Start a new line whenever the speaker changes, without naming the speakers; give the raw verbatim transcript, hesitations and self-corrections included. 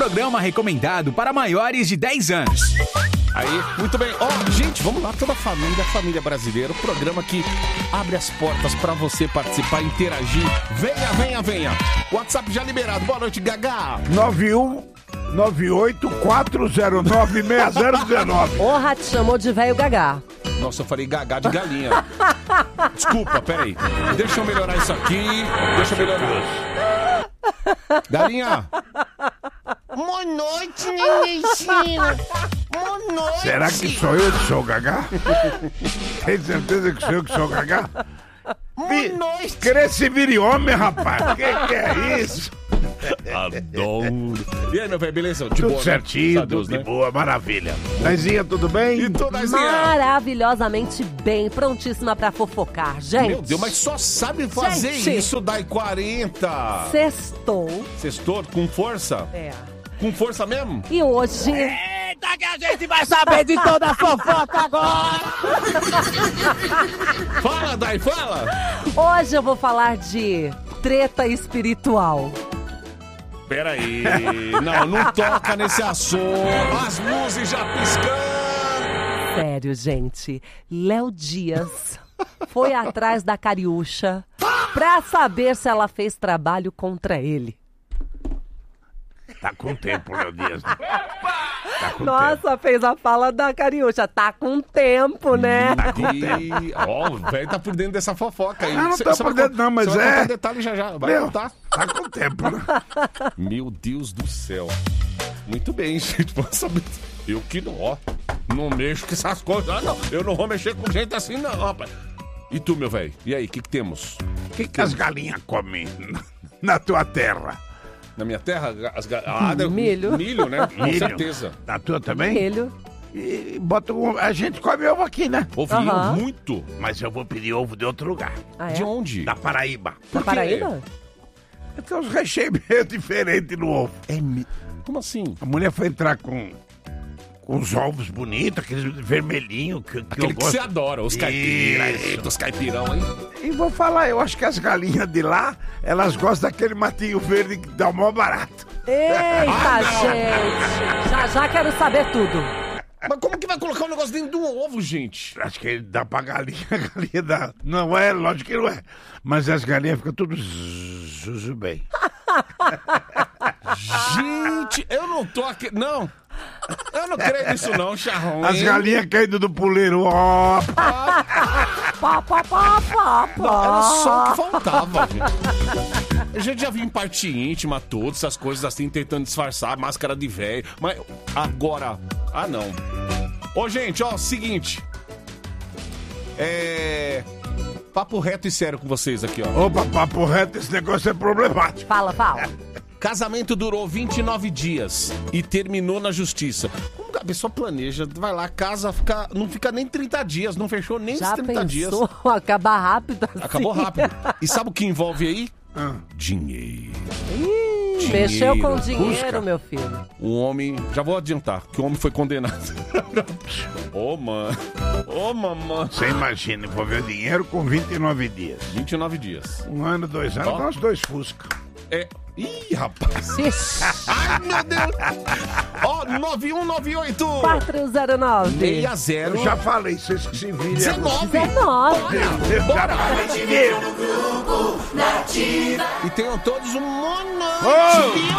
programa recomendado para maiores de dez anos.
Aí, muito bem. Ó, oh, gente, vamos lá, toda a família, família brasileira, o programa que abre as portas pra você participar, interagir. Venha, venha, venha. WhatsApp já liberado. Boa noite, Gagá.
nove um nove oito quatro zero nove seis zero um nove.
Porra, te chamou de velho Gagá.
Nossa, eu falei Gagá de galinha. Desculpa, peraí. Deixa eu melhorar isso aqui. Deixa eu melhorar. Galinha.
Boa noite, nenenzinho. Boa noite.
Será que sou eu que sou o Gagá? Tem certeza que sou eu que sou o Gagá?
Boa noite.
Querer se vire homem, rapaz. Que que é isso?
Adoro. E aí, meu velho, beleza? De
tudo
boa,
certinho,
né? Deus,
tudo
né?
de boa, maravilha. Naizinha, tudo bem?
E tu, Naizinha?
Maravilhosamente bem, prontíssima pra fofocar, gente.
Meu Deus, mas só sabe fazer
Gente.
isso, Dai quarenta.
Sextou.
Sextou com força?
É.
Com força mesmo?
E hoje...
Eita, que a gente vai saber de toda a fofoca agora.
Fala, Dai, fala.
Hoje eu vou falar de treta espiritual.
Peraí, não, não toca nesse assunto. As luzes já piscando.
Sério, gente. Léo Dias foi atrás da Cariúcha pra saber se ela fez trabalho contra ele.
Tá com tempo, Léo Dias. Né? Tá com
Nossa,
tempo.
fez a fala da Cariúcha. Tá com tempo, né?
Tá com
E,
tempo.
ó, o velho tá por dentro dessa fofoca aí.
Ah, não
Cê-
tá
cê
por
vai
dentro
con-
não, mas
cê vai
é.
contar detalhe já já. Vai
Meu,
contar.
tá com tempo, né?
Meu Deus do céu. Muito bem, gente. Vamos saber. Eu que não, ó. Não mexo com essas coisas. Ah, não. Eu não vou mexer com gente assim, não, rapaz. E tu, meu velho? E aí, o que que temos?
O que, que as galinhas comem na tua terra?
Na minha terra, as ga- ah, deu-
Milho.
Milho, né? Com
Milho.
certeza.
Na tua também?
Milho.
E bota um... A gente come ovo aqui, né?
Ovinho
Aham.
muito.
Mas eu vou pedir ovo de outro lugar.
Ah, é?
De onde?
Da Paraíba.
Da
quê?
Paraíba?
Tem uns recheios meio diferentes no ovo.
É mi... Como assim?
A mulher foi entrar com... Com os ovos bonitos, aqueles vermelhinhos que, que eu
Aquele que
gosto.
você adora, os caipiras,
Isso.
os caipirão aí.
E vou falar, eu acho que as galinhas de lá, elas gostam daquele matinho verde que dá o maior barato.
Eita, gente. Já já quero saber tudo.
Mas como que vai colocar um negócio dentro de um ovo, gente?
Acho que ele dá pra galinha, a galinha dá. Não é, lógico que não é. Mas as galinhas ficam tudo zuzu bem.
Gente, eu não tô aqui... Não. Eu não creio nisso não, charrão.
As
hein?
galinhas caindo do puleiro, ó.
Pá, pá, pá, pá,
Não, era só o que
pá.
faltava, gente. A gente já viu em parte íntima, todas essas coisas assim, tentando disfarçar, máscara de velho. Mas agora... Ah, não. Ô, gente, ó, seguinte. É... Papo reto e sério com vocês aqui, ó.
Opa, papo reto, esse negócio é problemático.
Fala, fala.
Casamento durou vinte e nove dias e terminou na justiça. Como a pessoa planeja, vai lá, casa, fica, não fica nem trinta dias, não fechou nem
Já
os trinta dias.
pensou acabar rápido assim?
Acabou rápido. E sabe o que envolve aí?
Ah.
Dinheiro.
Ih, mexeu com dinheiro,
busca.
meu filho.
O homem, já vou adiantar, que o homem foi condenado. Ô, mano. Ô, mamãe.
Você imagina, envolver dinheiro com vinte e nove dias.
vinte e nove dias.
Um ano, dois anos,
Ó.
nós dois Fusca.
É. Ih, rapaz.
Ixi,
Ai, meu Deus. Ó, nove um nove oito
quatro zero nove.
seis zero
Eu já falei, vocês que se virem.
dezenove.
dezenove.
Eu já falei, se virem.
E tenham todos um mono.
Ô!